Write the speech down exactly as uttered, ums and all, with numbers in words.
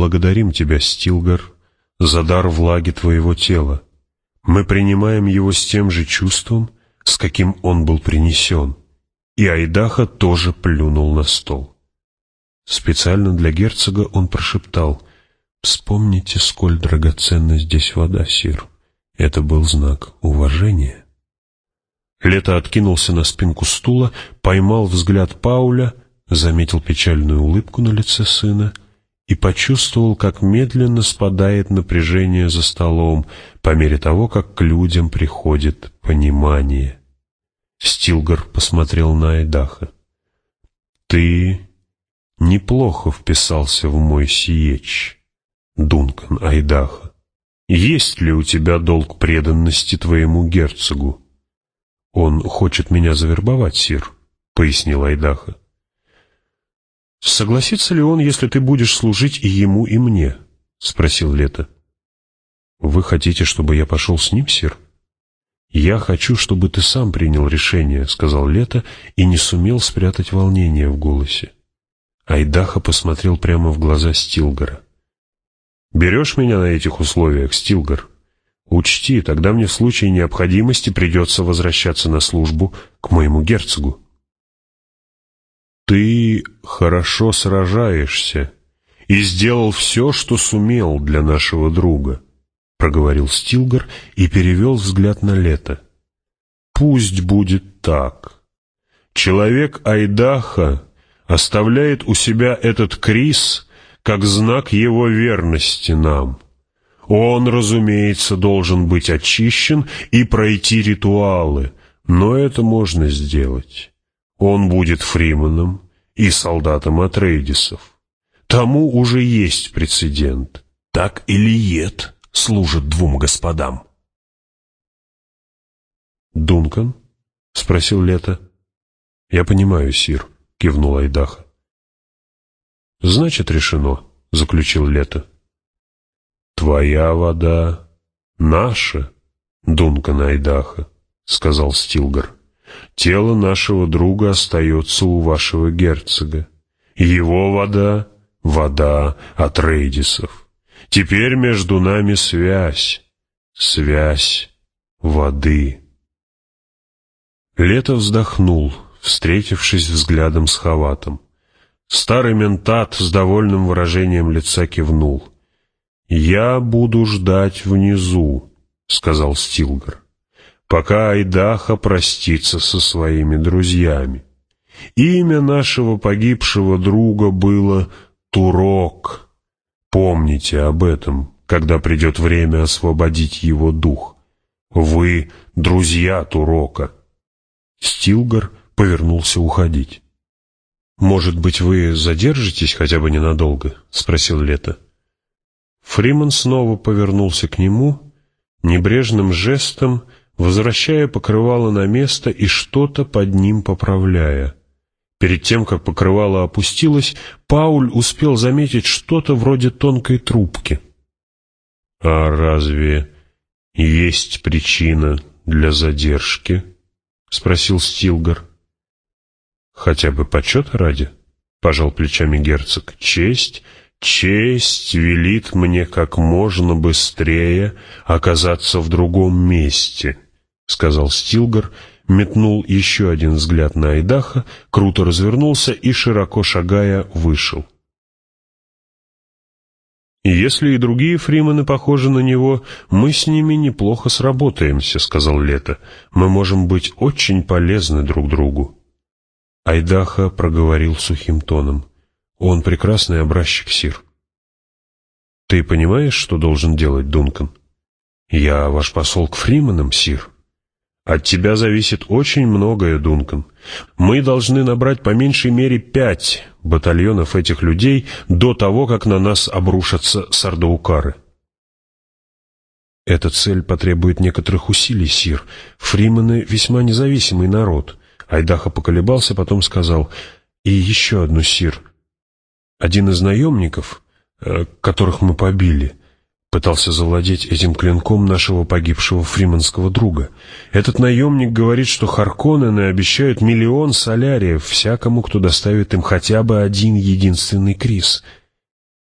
благодарим тебя, Стилгар, за дар влаги твоего тела. Мы принимаем его с тем же чувством, с каким он был принесен». И Айдаха тоже плюнул на стол. Специально для герцога он прошептал: «Вспомните, сколь драгоценна здесь вода, сир». Это был знак уважения. Лето откинулся на спинку стула, поймал взгляд Пауля, заметил печальную улыбку на лице сына и почувствовал, как медленно спадает напряжение за столом по мере того, как к людям приходит понимание. Стилгар посмотрел на Айдаха. «Ты неплохо вписался в мой сиеч, Дункан Айдаха. Есть ли у тебя долг преданности твоему герцогу?» «Он хочет меня завербовать, сир», — пояснил Айдаха. «Согласится ли он, если ты будешь служить и ему, и мне?» — спросил Лето. «Вы хотите, чтобы я пошел с ним, сир?» «Я хочу, чтобы ты сам принял решение», — сказал Лето и не сумел спрятать волнение в голосе. Айдаха посмотрел прямо в глаза Стилгара. «Берешь меня на этих условиях, Стилгар? Учти, тогда мне в случае необходимости придется возвращаться на службу к моему герцогу». «Ты хорошо сражаешься и сделал все, что сумел для нашего друга», — проговорил Стилгар и перевел взгляд на Лето. «Пусть будет так. Человек Айдаха оставляет у себя этот крис как знак его верности нам. Он, разумеется, должен быть очищен и пройти ритуалы, но это можно сделать. Он будет фриманом и солдатом Атрейдисов. Тому уже есть прецедент. Так Илиет служит двум господам». «Дункан?» — спросил Лето. «Я понимаю, сир», — кивнул Айдаха. «Значит, решено», — заключил Лето. «Твоя вода наша, Дункан Айдаха», — сказал Стилгар. «Тело нашего друга остается у вашего герцога. Его вода — вода Атрейдисов. Теперь между нами связь, связь воды». Лето вздохнул, встретившись взглядом с Хаватом. Старый ментат с довольным выражением лица кивнул. «Я буду ждать внизу», — сказал Стилгар, «пока Айдаха простится со своими друзьями. Имя нашего погибшего друга было Турок. Помните об этом, когда придет время освободить его дух. Вы — друзья Турока». Стилгар повернулся уходить. «Может быть, вы задержитесь хотя бы ненадолго?» — спросил Лето. Фриман снова повернулся к нему, небрежным жестом возвращая покрывало на место и что-то под ним поправляя. Перед тем, как покрывало опустилось, Пауль успел заметить что-то вроде тонкой трубки. «А разве есть причина для задержки?» — спросил Стилгар. «Хотя бы почета ради», — пожал плечами герцог. «Честь, честь велит мне как можно быстрее оказаться в другом месте», — сказал Стилгар, метнул еще один взгляд на Айдаха, круто развернулся и, широко шагая, вышел. «Если и другие фримены похожи на него, мы с ними неплохо сработаемся», — сказал Лето. «Мы можем быть очень полезны друг другу». Айдаха проговорил сухим тоном. «Он прекрасный образчик, сир». «Ты понимаешь, что должен делать Дункан?» «Я ваш посол к фрименам, сир». «От тебя зависит очень многое, Дункан. Мы должны набрать по меньшей мере пять батальонов этих людей до того, как на нас обрушатся сардаукары». «Эта цель потребует некоторых усилий, сир. Фримены — весьма независимый народ». Айдаха поколебался, потом сказал: «И еще одну, сир. Один из наемников, которых мы побили, пытался завладеть этим клинком нашего погибшего фриманского друга. Этот наемник говорит, что Харконнены обещают миллион соляриев всякому, кто доставит им хотя бы один единственный крис».